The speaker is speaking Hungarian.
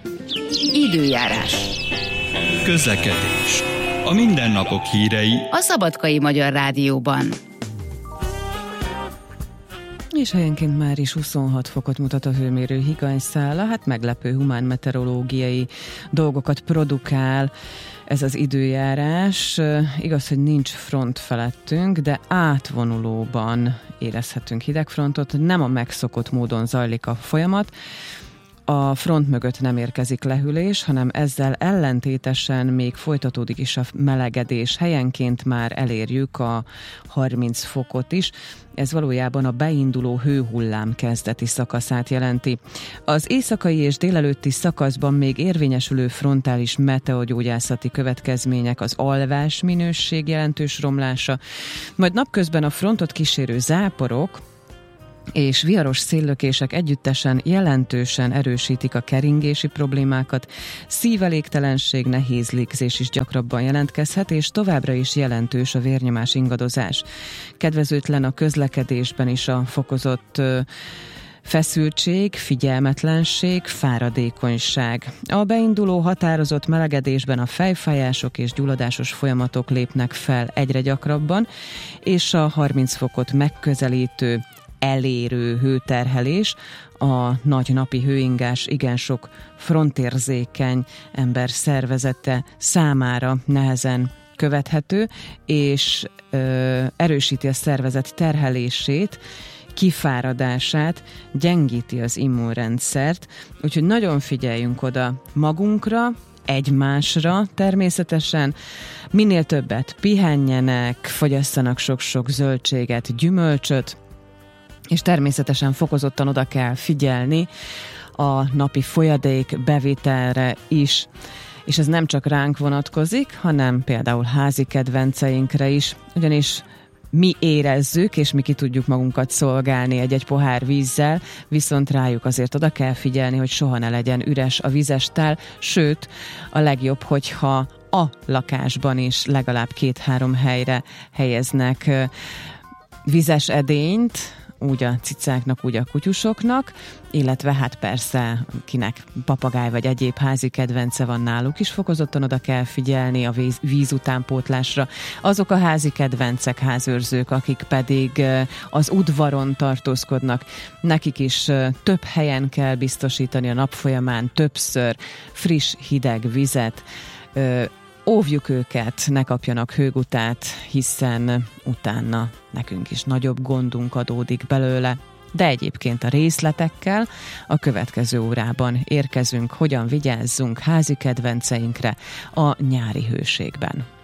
Időjárás. Közlekedés. A mindennapok hírei a Szabadkai Magyar Rádióban. És helyenként már is 26 fokot mutat a hőmérő higanyszála, hát meglepő humán meteorológiai dolgokat produkál ez az időjárás. Igaz, hogy nincs front felettünk, de átvonulóban érezhetünk hidegfrontot, nem a megszokott módon zajlik a folyamat. A front mögött nem érkezik lehűlés, hanem ezzel ellentétesen még folytatódik is a melegedés. Helyenként már elérjük a 30 fokot is. Ez valójában a beinduló hőhullám kezdeti szakaszát jelenti. Az éjszakai és délelőtti szakaszban még érvényesülő frontális meteogyógyászati következmények, az alvás minőség jelentős romlása, majd napközben a frontot kísérő záporok és viharos széllökések együttesen jelentősen erősítik a keringési problémákat, szívelégtelenség, nehéz légzés is gyakrabban jelentkezhet, és továbbra is jelentős a vérnyomás ingadozás. Kedvezőtlen a közlekedésben is a fokozott feszültség, figyelmetlenség, fáradékonyság. A beinduló határozott melegedésben a fejfájások és gyulladásos folyamatok lépnek fel egyre gyakrabban, és a 30 fokot megközelítő elérő hőterhelés, a nagy napi hőingás igen sok frontérzékeny ember szervezete számára nehezen követhető, és erősíti a szervezet terhelését, kifáradását, gyengíti az immunrendszert, úgyhogy nagyon figyeljünk oda magunkra, egymásra természetesen, minél többet pihenjenek, fogyasszanak sok-sok zöldséget, gyümölcsöt, és természetesen fokozottan oda kell figyelni a napi folyadék bevitelre is. És ez nem csak ránk vonatkozik, hanem például házi kedvenceinkre is, ugyanis mi érezzük, és mi ki tudjuk magunkat szolgálni egy-egy pohár vízzel, viszont rájuk azért oda kell figyelni, hogy soha ne legyen üres a vízestál, sőt, a legjobb, hogyha a lakásban is legalább 2-3 helyre helyeznek vizes edényt, úgy a cicáknak, úgy a kutyusoknak, illetve hát persze, kinek papagáj vagy egyéb házi kedvence van, náluk is fokozottan oda kell figyelni a víz utánpótlásra. Azok a házi kedvencek, házőrzők, akik pedig az udvaron tartózkodnak, nekik is több helyen kell biztosítani a nap folyamán többször friss, hideg vizet. Óvjuk őket, ne kapjanak hőgutát, hiszen utána nekünk is nagyobb gondunk adódik belőle. De egyébként a részletekkel a következő órában érkezünk, hogyan vigyázzunk házi kedvenceinkre a nyári hőségben.